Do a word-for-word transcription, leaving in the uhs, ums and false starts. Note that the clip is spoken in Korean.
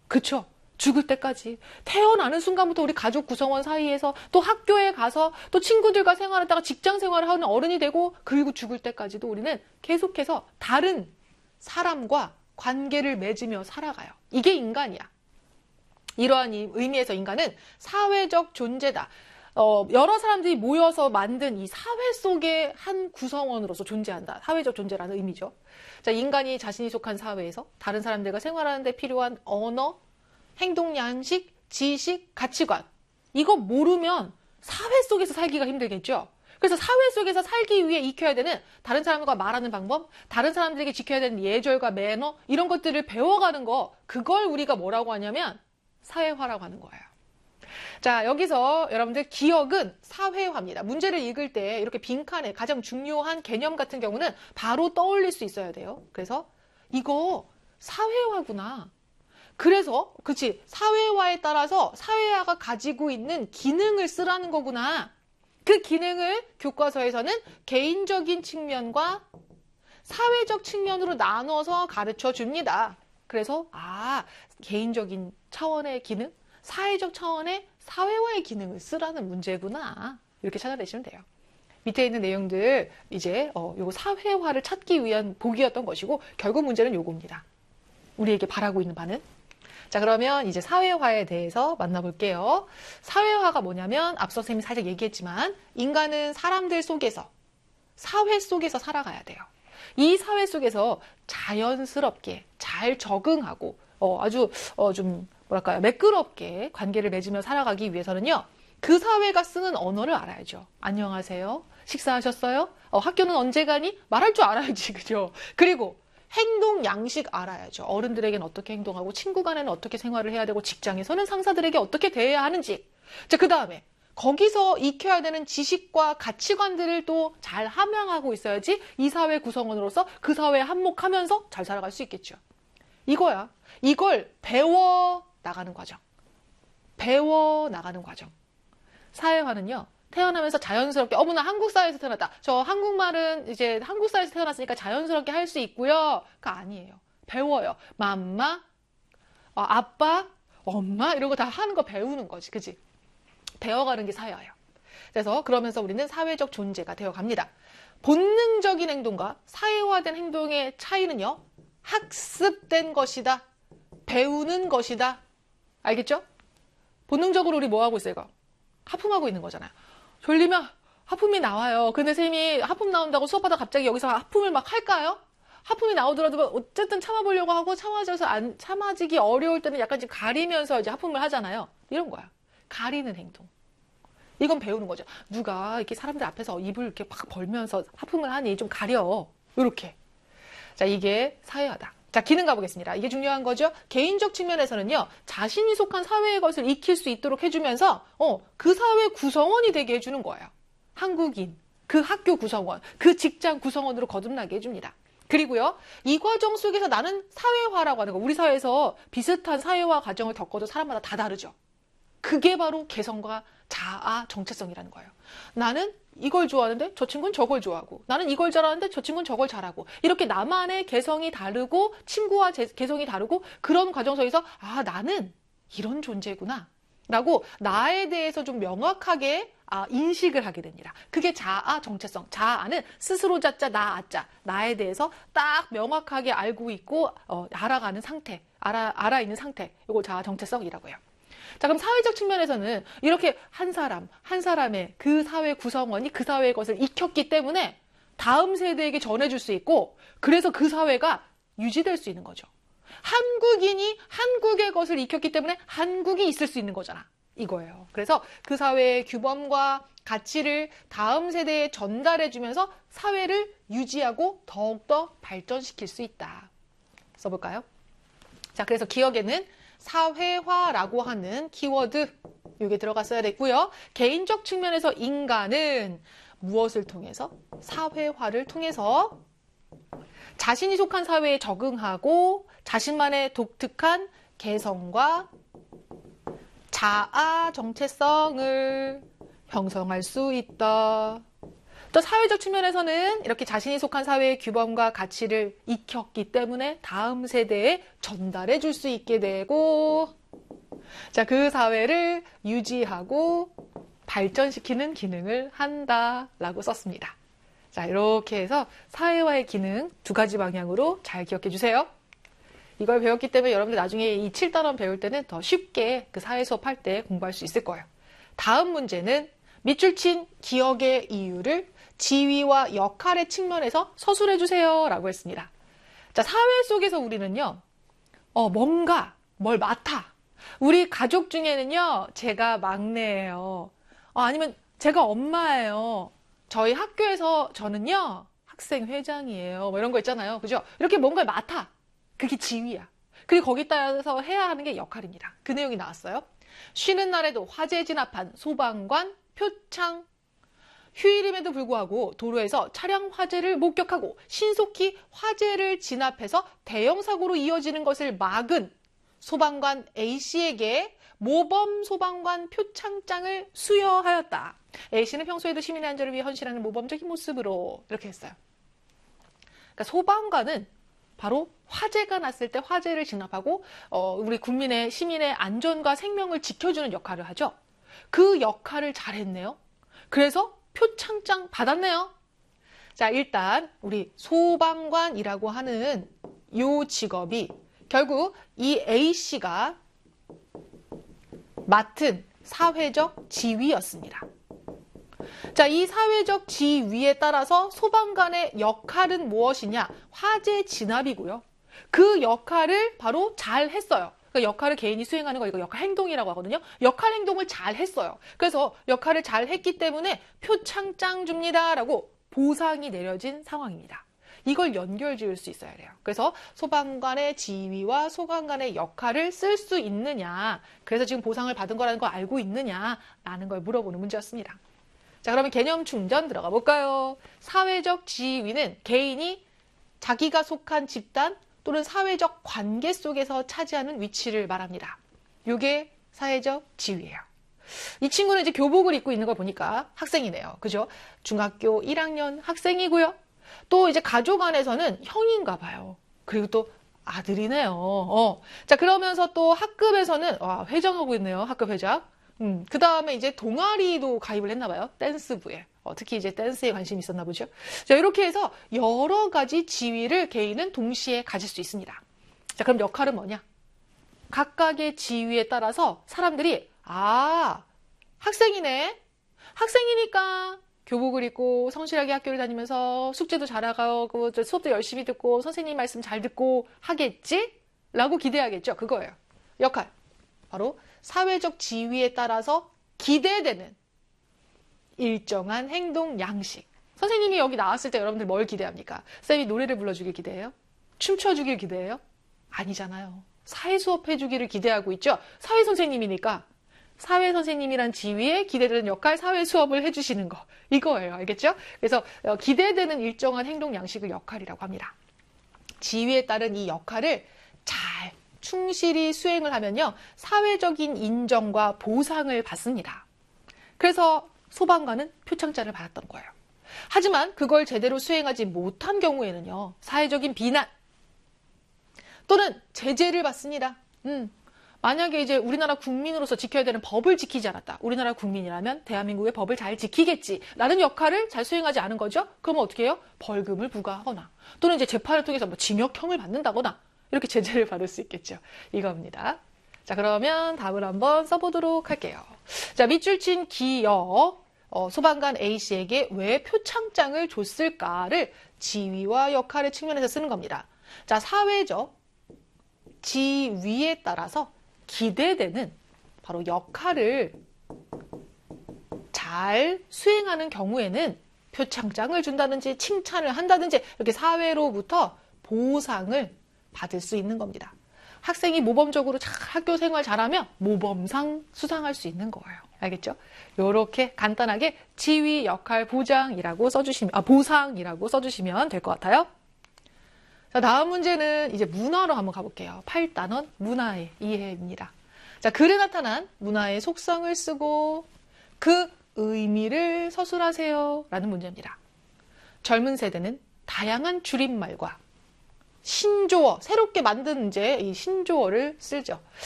그쵸? 죽을 때까지. 태어나는 순간부터 우리 가족 구성원 사이에서 또 학교에 가서 또 친구들과 생활하다가 직장 생활을 하는 어른이 되고 그리고 죽을 때까지도 우리는 계속해서 다른 사람과 관계를 맺으며 살아가요. 이게 인간이야. 이러한 의미에서 인간은 사회적 존재다. 어, 여러 사람들이 모여서 만든 이 사회 속의 한 구성원으로서 존재한다. 사회적 존재라는 의미죠. 자, 인간이 자신이 속한 사회에서 다른 사람들과 생활하는 데 필요한 언어, 행동 양식, 지식, 가치관. 이거 모르면 사회 속에서 살기가 힘들겠죠. 그래서 사회 속에서 살기 위해 익혀야 되는 다른 사람과 말하는 방법, 다른 사람들에게 지켜야 되는 예절과 매너, 이런 것들을 배워가는 거, 그걸 우리가 뭐라고 하냐면 사회화라고 하는 거예요. 자, 여기서 여러분들 기억은 사회화입니다. 문제를 읽을 때 이렇게 빈칸에 가장 중요한 개념 같은 경우는 바로 떠올릴 수 있어야 돼요. 그래서 이거 사회화구나. 그래서 그치 사회화에 따라서 사회화가 가지고 있는 기능을 쓰라는 거구나. 그 기능을 교과서에서는 개인적인 측면과 사회적 측면으로 나눠서 가르쳐 줍니다. 그래서 아, 개인적인 차원의 기능, 사회적 차원의 사회화의 기능을 쓰라는 문제구나. 이렇게 찾아내시면 돼요. 밑에 있는 내용들 이제 어, 요거 사회화를 찾기 위한 보기였던 것이고 결국 문제는 요겁니다. 우리에게 바라고 있는 바는. 자, 그러면 이제 사회화에 대해서 만나볼게요. 사회화가 뭐냐면 앞서 쌤이 살짝 얘기했지만 인간은 사람들 속에서 사회 속에서 살아가야 돼요. 이 사회 속에서 자연스럽게 잘 적응하고 어, 아주 어, 좀 뭐랄까요 매끄럽게 관계를 맺으며 살아가기 위해서는요. 그 사회가 쓰는 언어를 알아야죠. 안녕하세요. 식사하셨어요? 어, 학교는 언제 가니? 말할 줄 알아야지. 그죠? 그리고 행동 양식 알아야죠. 어른들에게는 어떻게 행동하고 친구 간에는 어떻게 생활을 해야 되고 직장에서는 상사들에게 어떻게 대해야 하는지. 자, 그 다음에 거기서 익혀야 되는 지식과 가치관들을 또 잘 함양하고 있어야지 이 사회 구성원으로서 그 사회에 한몫하면서 잘 살아갈 수 있겠죠. 이거야. 이걸 배워 나가는 과정. 배워 나가는 과정. 사회화는요. 태어나면서 자연스럽게 어머나 한국 사회에서 태어났다. 저 한국말은 이제 한국 사회에서 태어났으니까 자연스럽게 할 수 있고요.가 아니에요. 배워요. 맘마, 어, 아빠, 엄마 이런 거 다 하는 거 배우는 거지. 그치? 배워가는 게 사회화예요. 그래서 그러면서 우리는 사회적 존재가 되어갑니다. 본능적인 행동과 사회화된 행동의 차이는요. 학습된 것이다. 배우는 것이다. 알겠죠? 본능적으로 우리 뭐 하고 있어요? 이거? 하품하고 있는 거잖아요. 졸리면 하품이 나와요. 근데 선생님이 하품 나온다고 수업하다 갑자기 여기서 하품을 막 할까요? 하품이 나오더라도 어쨌든 참아보려고 하고 참아져서 안, 참아지기 어려울 때는 약간 좀 가리면서 이제 하품을 하잖아요. 이런 거야. 가리는 행동. 이건 배우는 거죠. 누가 이렇게 사람들 앞에서 입을 이렇게 막 벌면서 하품을 하니 좀 가려. 이렇게. 자, 이게 사회화다. 자, 기능 가보겠습니다. 이게 중요한 거죠. 개인적 측면에서는요. 자신이 속한 사회의 것을 익힐 수 있도록 해주면서 어, 그 사회 구성원이 되게 해주는 거예요. 한국인, 그 학교 구성원, 그 직장 구성원으로 거듭나게 해줍니다. 그리고요. 이 과정 속에서 나는 사회화라고 하는 거. 우리 사회에서 비슷한 사회화 과정을 겪어도 사람마다 다 다르죠. 그게 바로 개성과 자아 정체성이라는 거예요. 나는 이걸 좋아하는데 저 친구는 저걸 좋아하고 나는 이걸 잘하는데 저 친구는 저걸 잘하고 이렇게 나만의 개성이 다르고 친구와 제, 개성이 다르고 그런 과정 속에서 아 나는 이런 존재구나 라고 나에 대해서 좀 명확하게 아, 인식을 하게 됩니다. 그게 자아 정체성. 자아는 스스로 자자 나 아자 나에 대해서 딱 명확하게 알고 있고 어, 알아가는 상태 알아, 알아 있는 상태 이거 자아 정체성이라고 해요. 자, 그럼 사회적 측면에서는 이렇게 한 사람, 한 사람의 그 사회 구성원이 그 사회의 것을 익혔기 때문에 다음 세대에게 전해줄 수 있고 그래서 그 사회가 유지될 수 있는 거죠. 한국인이 한국의 것을 익혔기 때문에 한국이 있을 수 있는 거잖아. 이거예요. 그래서 그 사회의 규범과 가치를 다음 세대에 전달해주면서 사회를 유지하고 더욱더 발전시킬 수 있다. 써볼까요? 자, 그래서 기억에는 사회화라고 하는 키워드 이게 들어갔어야 됐고요. 개인적 측면에서 인간은 무엇을 통해서? 사회화를 통해서 자신이 속한 사회에 적응하고 자신만의 독특한 개성과 자아 정체성을 형성할 수 있다. 또 사회적 측면에서는 이렇게 자신이 속한 사회의 규범과 가치를 익혔기 때문에 다음 세대에 전달해 줄 수 있게 되고, 자, 그 사회를 유지하고 발전시키는 기능을 한다라고 썼습니다. 자, 이렇게 해서 사회화의 기능 두 가지 방향으로 잘 기억해 주세요. 이걸 배웠기 때문에 여러분들 나중에 이 칠 단원 배울 때는 더 쉽게 그 사회 수업할 때 공부할 수 있을 거예요. 다음 문제는 밑줄 친 기억의 이유를 지위와 역할의 측면에서 서술해 주세요 라고 했습니다. 자, 사회 속에서 우리는요, 어, 뭔가 뭘 맡아. 우리 가족 중에는요, 제가 막내예요. 어, 아니면 제가 엄마예요. 저희 학교에서 저는요, 학생회장이에요. 뭐 이런 거 있잖아요. 그죠? 이렇게 뭔가를 맡아. 그게 지위야. 그리고 거기에 따라서 해야 하는 게 역할입니다. 그 내용이 나왔어요. 쉬는 날에도 화재 진압한 소방관, 표창. 휴일임에도 불구하고 도로에서 차량 화재를 목격하고 신속히 화재를 진압해서 대형 사고로 이어지는 것을 막은 소방관 A씨에게 모범 소방관 표창장을 수여하였다. A씨는 평소에도 시민의 안전을 위해 헌신하는 모범적인 모습으로 이렇게 했어요. 그러니까 소방관은 바로 화재가 났을 때 화재를 진압하고 어, 우리 국민의 시민의 안전과 생명을 지켜주는 역할을 하죠. 그 역할을 잘했네요. 그래서 표창장 받았네요. 자, 일단 우리 소방관이라고 하는 이 직업이 결국 이 A씨가 맡은 사회적 지위였습니다. 자, 이 사회적 지위에 따라서 소방관의 역할은 무엇이냐? 화재 진압이고요. 그 역할을 바로 잘 했어요. 그 역할을 개인이 수행하는 거 이거 역할 행동이라고 하거든요. 역할 행동을 잘 했어요. 그래서 역할을 잘 했기 때문에 표창장 줍니다라고 보상이 내려진 상황입니다. 이걸 연결 지을 수 있어야 돼요. 그래서 소방관의 지위와 소방관의 역할을 쓸 수 있느냐, 그래서 지금 보상을 받은 거라는 걸 알고 있느냐라는 걸 물어보는 문제였습니다. 자, 그러면 개념 충전 들어가 볼까요? 사회적 지위는 개인이 자기가 속한 집단 또는 사회적 관계 속에서 차지하는 위치를 말합니다. 이게 사회적 지위예요. 이 친구는 이제 교복을 입고 있는 걸 보니까 학생이네요. 그죠? 중학교 일 학년 학생이고요. 또 이제 가족 안에서는 형인가 봐요. 그리고 또 아들이네요. 어. 자, 그러면서 또 학급에서는 와, 회장하고 있네요. 학급 회장. 음, 그 다음에 이제 동아리도 가입을 했나 봐요. 댄스부에. 어, 특히 이제 댄스에 관심이 있었나 보죠. 자, 이렇게 해서 여러 가지 지위를 개인은 동시에 가질 수 있습니다. 자, 그럼 역할은 뭐냐? 각각의 지위에 따라서 사람들이 아, 학생이네. 학생이니까 교복을 입고 성실하게 학교를 다니면서 숙제도 잘하고 수업도 열심히 듣고 선생님 말씀 잘 듣고 하겠지? 라고 기대하겠죠. 그거예요. 역할. 바로 사회적 지위에 따라서 기대되는 일정한 행동 양식. 선생님이 여기 나왔을 때 여러분들 뭘 기대합니까? 쌤이 노래를 불러주길 기대해요? 춤춰주길 기대해요? 아니잖아요. 사회 수업 해주기를 기대하고 있죠. 사회 선생님이니까 사회 선생님이란 지위에 기대되는 역할, 사회 수업을 해주시는 거. 이거예요. 알겠죠? 그래서 기대되는 일정한 행동 양식을 역할이라고 합니다. 지위에 따른 이 역할을 잘 충실히 수행을 하면요, 사회적인 인정과 보상을 받습니다. 그래서 소방관은 표창장을 받았던 거예요. 하지만 그걸 제대로 수행하지 못한 경우에는요, 사회적인 비난 또는 제재를 받습니다. 음, 만약에 이제 우리나라 국민으로서 지켜야 되는 법을 지키지 않았다. 우리나라 국민이라면 대한민국의 법을 잘 지키겠지라는 역할을 잘 수행하지 않은 거죠. 그러면 어떻게 해요? 벌금을 부과하거나 또는 이제 재판을 통해서 뭐 징역형을 받는다거나 이렇게 제재를 받을 수 있겠죠. 이겁니다. 자, 그러면 답을 한번 써보도록 할게요. 자, 밑줄 친 기여, 어, 소방관 A씨에게 왜 표창장을 줬을까를 지위와 역할의 측면에서 쓰는 겁니다. 자, 사회적 지위에 따라서 기대되는 바로 역할을 잘 수행하는 경우에는 표창장을 준다든지 칭찬을 한다든지 이렇게 사회로부터 보상을 받을 수 있는 겁니다. 학생이 모범적으로 잘 학교 생활 잘하면 모범상 수상할 수 있는 거예요. 알겠죠? 이렇게 간단하게 지위, 역할, 보장이라고 써주시면, 아, 보상이라고 써주시면 될 것 같아요. 자, 다음 문제는 이제 문화로 한번 가볼게요. 팔 단원 문화의 이해입니다. 자, 글에 나타난 문화의 속성을 쓰고 그 의미를 서술하세요. 라는 문제입니다. 젊은 세대는 다양한 줄임말과 신조어, 새롭게 만든 이제 이 신조어를 쓰죠.